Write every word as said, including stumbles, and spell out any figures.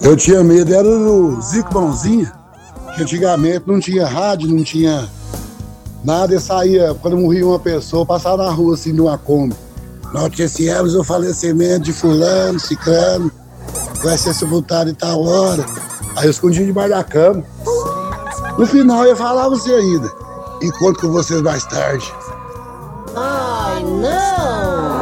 Eu tinha medo, era do Zico Mãozinha, que antigamente não tinha rádio, não tinha nada, eu saía, quando morria uma pessoa, passava na rua assim, numa Kombi. Noticiamos o falecimento de fulano, ciclano, vai ser sepultado em tal hora. Aí eu escondia debaixo da cama. No final eu ia falar você ainda. Encontro com vocês mais tarde. Ai, não!